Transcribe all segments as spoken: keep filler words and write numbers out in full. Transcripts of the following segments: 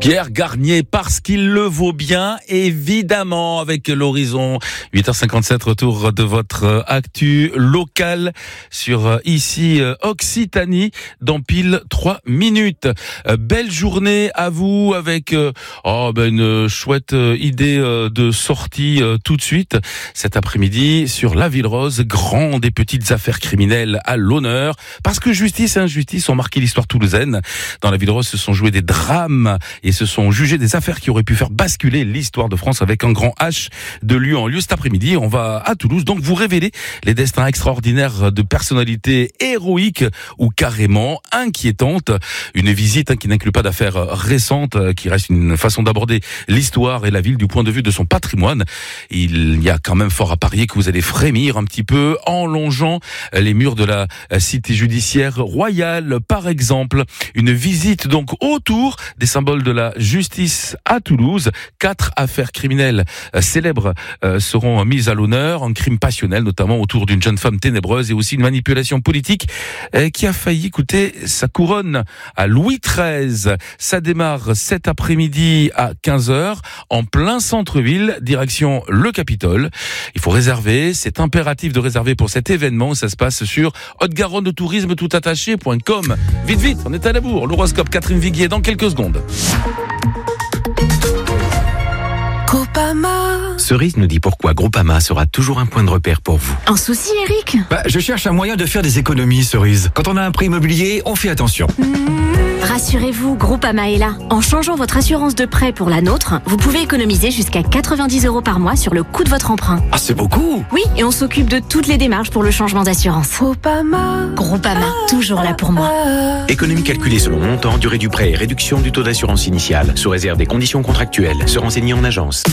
Pierre Garnier, parce qu'il le vaut bien, évidemment, avec l'horizon. huit heures cinquante-sept, retour de votre actu locale sur ici Occitanie dans pile trois minutes. Belle journée à vous avec oh, ben une chouette idée de sortie tout de suite cet après-midi sur la Ville Rose. Grandes et petites affaires criminelles à l'honneur, parce que justice et injustice ont marqué l'histoire toulousaine. Dans la Ville Rose se sont joués des drames et se sont jugés des affaires qui auraient pu faire basculer l'histoire de France avec un grand H de lieu en lieu. Cet après-midi, on va à Toulouse donc vous révéler les destins extraordinaires de personnalités héroïques ou carrément inquiétantes. Une visite hein, qui n'inclut pas d'affaires récentes, qui reste une façon d'aborder l'histoire et la ville du point de vue de son patrimoine. Il y a quand même fort à parier que vous allez frémir un petit peu en longeant les murs de la cité judiciaire royale, par exemple. Une visite donc autour des symboles de la justice à Toulouse. Quatre affaires criminelles célèbres seront mises à l'honneur. Un crime passionnel, notamment autour d'une jeune femme ténébreuse, et aussi une manipulation politique qui a failli coûter sa couronne à Louis treize. Ça démarre cet après-midi à quinze heures en plein centre-ville, direction le Capitole. Il faut réserver, c'est impératif de réserver pour cet événement. Ça se passe sur haute-garonne tourisme tout attaché point com. Vite, vite, on est à la bourre. L'horoscope Catherine Viguier dans quelques secondes. Groupama. Cerise nous dit pourquoi Groupama sera toujours un point de repère pour vous. Un souci, Eric ? Bah, je cherche un moyen de faire des économies, Cerise. Quand on a un prêt immobilier, on fait attention. Mmh. Rassurez-vous, Groupama est là. En changeant votre assurance de prêt pour la nôtre, vous pouvez économiser jusqu'à quatre-vingt-dix euros par mois sur le coût de votre emprunt. Ah, c'est beaucoup. Oui, et on s'occupe de toutes les démarches pour le changement d'assurance. Groupama. Groupama, toujours là pour moi. Économie calculée selon montant, durée du prêt et réduction du taux d'assurance initiale, sous réserve des conditions contractuelles. Se renseigner en agence.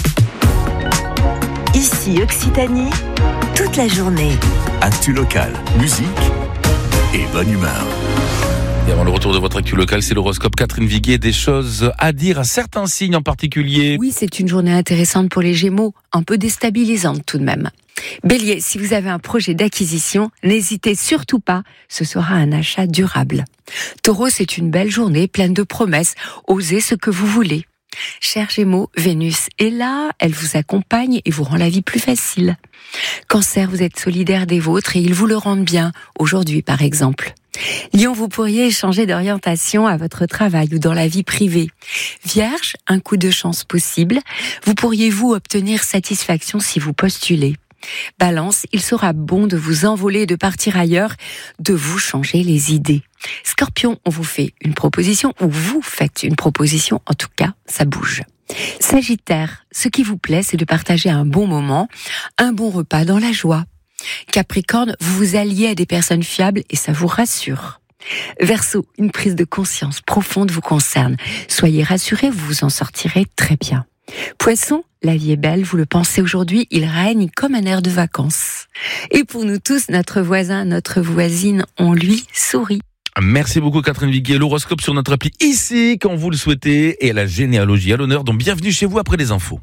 Ici Occitanie, toute la journée. Actu locale, musique et bonne humeur. Et avant le retour de votre actu locale, c'est l'horoscope Catherine Viguier. Des choses à dire à certains signes en particulier. Oui, c'est une journée intéressante pour les Gémeaux, un peu déstabilisante tout de même. Bélier, si vous avez un projet d'acquisition, n'hésitez surtout pas, ce sera un achat durable. Taureau, c'est une belle journée pleine de promesses, osez ce que vous voulez. Chers Gémeaux, Vénus est là, elle vous accompagne et vous rend la vie plus facile. Cancer, vous êtes solidaire des vôtres et ils vous le rendent bien, aujourd'hui par exemple. Lion, vous pourriez échanger d'orientation à votre travail ou dans la vie privée. Vierge, un coup de chance possible, vous pourriez vous obtenir satisfaction si vous postulez. Balance, il sera bon de vous envoler, de partir ailleurs, de vous changer les idées. Scorpion, on vous fait une proposition ou vous faites une proposition, en tout cas, ça bouge. Sagittaire, ce qui vous plaît, c'est de partager un bon moment, un bon repas dans la joie. Capricorne, vous vous alliez à des personnes fiables et ça vous rassure. Verseau, une prise de conscience profonde vous concerne. Soyez rassurés, vous vous en sortirez très bien. Poisson, la vie est belle, vous le pensez aujourd'hui, il règne comme un air de vacances. Et pour nous tous, notre voisin, notre voisine, on lui sourit. Merci beaucoup Catherine Viguier. L'horoscope sur notre appli ici, quand vous le souhaitez, et la généalogie à l'honneur. Donc bienvenue chez vous après les infos.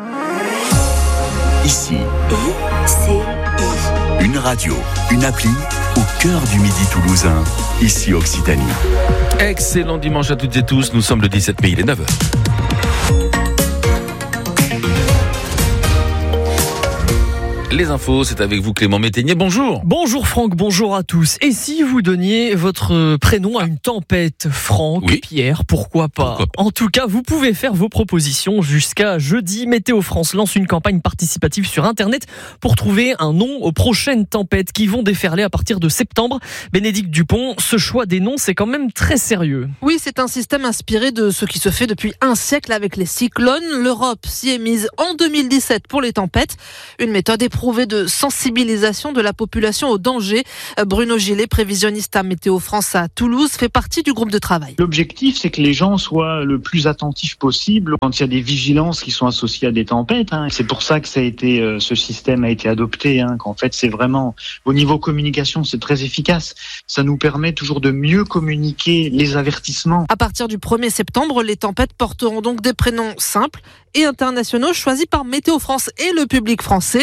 Ici, I C I. une radio, une appli au cœur du midi toulousain. Ici Occitanie. Excellent dimanche à toutes et tous. Nous sommes le dix-sept mai, il est neuf heures. Les infos, c'est avec vous Clément Métainier, bonjour. Bonjour Franck, bonjour à tous. Et si vous donniez votre prénom à une tempête, Franck, oui. Pierre, pourquoi pas, pourquoi pas En tout cas, vous pouvez faire vos propositions jusqu'à jeudi. Météo France lance une campagne participative sur Internet pour trouver un nom aux prochaines tempêtes qui vont déferler à partir de septembre. Bénédicte Dupont, ce choix des noms, c'est quand même très sérieux. Oui, c'est un système inspiré de ce qui se fait depuis un siècle avec les cyclones. L'Europe s'y est mise en deux mille dix-sept pour les tempêtes. Une méthode éprouvée de sensibilisation de la population au danger. Bruno Gillet, prévisionniste à Météo France à Toulouse, fait partie du groupe de travail. L'objectif, c'est que les gens soient le plus attentifs possible quand il y a des vigilances qui sont associées à des tempêtes. Hein. C'est pour ça que ça a été, euh, ce système a été adopté. Hein, qu'en fait, c'est vraiment, au niveau communication, c'est très efficace. Ça nous permet toujours de mieux communiquer les avertissements. À partir du premier septembre, les tempêtes porteront donc des prénoms simples et internationaux choisis par Météo France et le public français. Les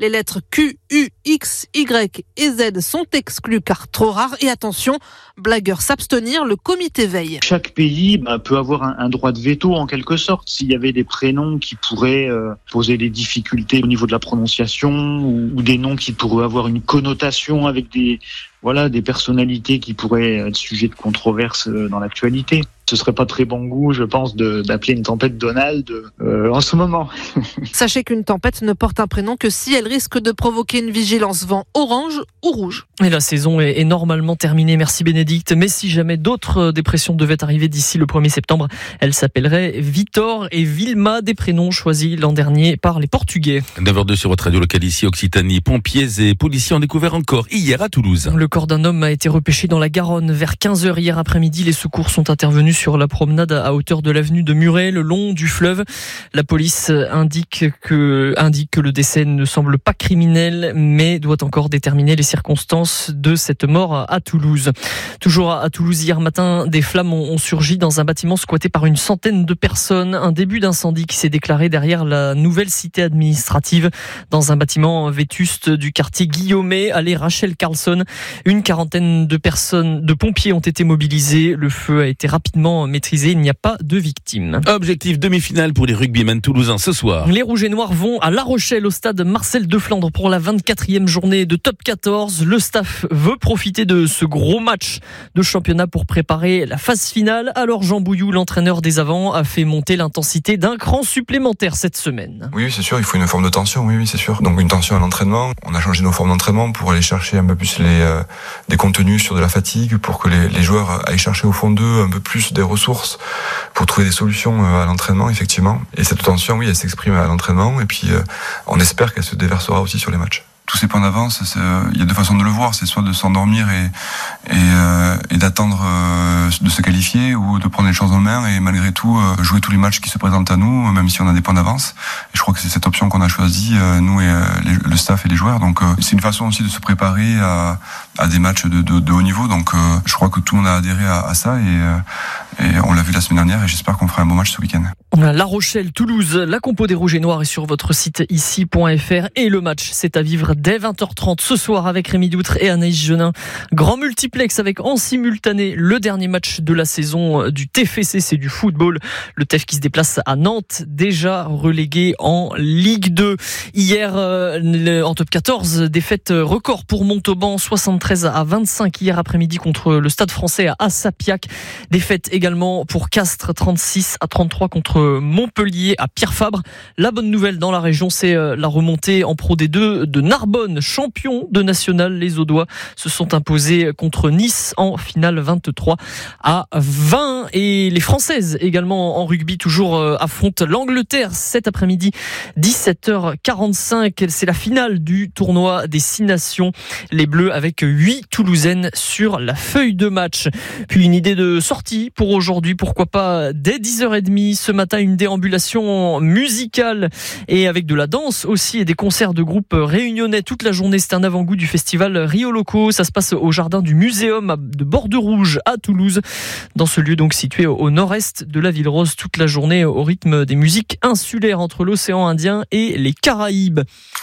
Les lettres Q, U, X, Y et Z sont exclues car trop rares. Et attention, blagueur s'abstenir, le comité veille. Chaque pays bah, peut avoir un, un droit de veto en quelque sorte. S'il y avait des prénoms qui pourraient euh, poser des difficultés au niveau de la prononciation ou, ou des noms qui pourraient avoir une connotation avec des, voilà, des personnalités qui pourraient être sujet de controverse dans l'actualité. Ce serait pas très bon goût, je pense, de, d'appeler une tempête Donald euh, en ce moment. Sachez qu'une tempête ne porte un prénom que si elle risque de provoquer une vigilance vent orange ou rouge. Et la saison est, est normalement terminée, merci Bénédicte. Mais si jamais d'autres dépressions devaient arriver d'ici le premier septembre, elles s'appelleraient Vitor et Vilma, des prénoms choisis l'an dernier par les Portugais. neuf heures deux sur votre radio locale ici, Occitanie. Pompiers et policiers ont découvert encore hier à Toulouse. Le corps d'un homme a été repêché dans la Garonne vers quinze heures hier après-midi. Les secours sont intervenus sur la promenade à hauteur de l'avenue de Muret, le long du fleuve. La police indique que, indique que le décès ne semble pas criminel, mais doit encore déterminer les circonstances de cette mort à Toulouse. Toujours à Toulouse, hier matin, des flammes ont surgi dans un bâtiment squatté par une centaine de personnes. Un début d'incendie qui s'est déclaré derrière la nouvelle cité administrative, dans un bâtiment vétuste du quartier Guillaumet, allée Rachel Carlson. Une quarantaine de personnes, de pompiers ont été mobilisés. Le feu a été rapidement maîtrisé. Il n'y a pas de victimes. Objectif demi-finale pour les rugbymen toulousains ce soir. Les Rouges et Noirs vont à La Rochelle, au stade Marcel Deflandre, pour la vingt-quatrième journée de Top quatorze. Le staff veut profiter de ce gros match de championnat pour préparer la phase finale. Alors Jean Bouillou, l'entraîneur des Avants, a fait monter l'intensité d'un cran supplémentaire cette semaine. Oui, c'est sûr, il faut une forme de tension, oui, oui, c'est sûr. Donc une tension à l'entraînement. On a changé nos formes d'entraînement pour aller chercher un peu plus les, euh, des contenus sur de la fatigue, pour que les, les joueurs aillent chercher au fond d'eux un peu plus des ressources pour trouver des solutions à l'entraînement, effectivement. Et cette tension, oui, elle s'exprime à l'entraînement, et puis euh, on espère qu'elle se déversera aussi sur les matchs. Tous ces points d'avance, c'est, euh, il y a deux façons de le voir, c'est soit de s'endormir et, et, euh, et d'attendre euh, de se qualifier, ou de prendre les choses en main et malgré tout euh, jouer tous les matchs qui se présentent à nous, même si on a des points d'avance. Et je crois que c'est cette option qu'on a choisie, euh, nous et euh, les, le staff et les joueurs. Donc euh, c'est une façon aussi de se préparer à, à des matchs de, de, de haut niveau. Donc euh, je crois que tout le monde a adhéré à, à ça, et, euh, et on l'a vu la semaine dernière, et j'espère qu'on fera un bon match ce week-end. La Rochelle, Toulouse, la compo des Rouges et Noirs est sur votre site ici point f r, et le match c'est à vivre dès vingt heures trente ce soir avec Rémi Doutre et Anaïs Genin. Grand multiplex avec en simultané le dernier match de la saison du T F C, c'est du football. Le T E F qui se déplace à Nantes, déjà relégué en Ligue deux. Hier, euh, en top quatorze, défaite record pour Montauban, soixante-treize à vingt-cinq hier après-midi contre le Stade Français à Assapiac. Défaite également pour Castres, trente-six à trente-trois contre Montpellier à Pierre Fabre. La bonne nouvelle dans la région, c'est la remontée en Pro D deux de Narbonne, champion de national. Les Audois se sont imposés contre Nice en finale vingt-trois à vingt. Et les Françaises également en rugby toujours affrontent l'Angleterre cet après-midi, dix-sept heures quarante-cinq. C'est la finale du tournoi des Six Nations. Les Bleus avec huit Toulousaines sur la feuille de match. Puis une idée de sortie pour aujourd'hui, pourquoi pas dès dix heures trente ce matin, une déambulation musicale et avec de la danse aussi, et des concerts de groupes réunionnais toute la journée. C'est un avant-goût du festival Rio Loco. Ça se passe au jardin du Muséum de Borderouge à Toulouse, dans ce lieu donc situé au nord-est de la ville rose, toute la journée au rythme des musiques insulaires entre l'océan Indien et les Caraïbes.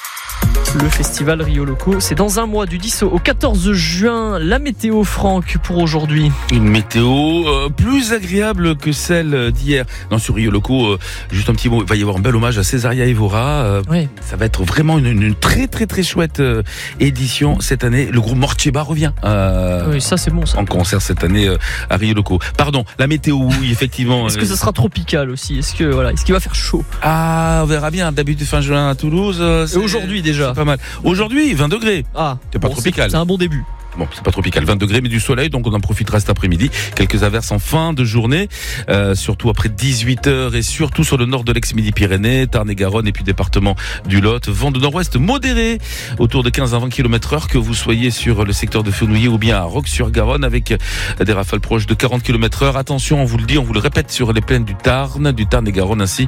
Le festival Rio Loco, c'est dans un mois, du dix au quatorze juin. La météo, Franck, pour aujourd'hui. Une météo euh, plus agréable que celle d'hier. Non, sur Rio Loco, euh, juste un petit mot, il va y avoir un bel hommage à Césaria Evora. Euh, oui. Ça va être vraiment une, une très très très chouette euh, édition cette année. Le groupe Morcheba revient. Euh, oui, ça c'est bon ça. En concert cette année euh, à Rio Loco. Pardon, la météo, oui, effectivement. Est-ce que ça sera tropical aussi? Est-ce que voilà, est-ce qu'il va faire chaud? Ah, on verra bien. Début fin juin à Toulouse. Euh, Et aujourd'hui déjà. C'est pas mal. Aujourd'hui, vingt degrés. Ah, c'est pas bon, tropical. C'est, c'est un bon début. Bon, c'est pas tropical, vingt degrés, mais du soleil, donc on en profitera cet après-midi. Quelques averses en fin de journée, euh, surtout après dix-huit heures, et surtout sur le nord de l'ex-Midi-Pyrénées, Tarn et Garonne, et puis département du Lot. Vent de nord-ouest modéré, autour de quinze à vingt kilomètres heure, que vous soyez sur le secteur de Fenouillet ou bien à Roques-sur-Garonne, avec des rafales proches de quarante kilomètres heure. Attention, on vous le dit, on vous le répète, sur les plaines du Tarn, du Tarn et Garonne, ainsi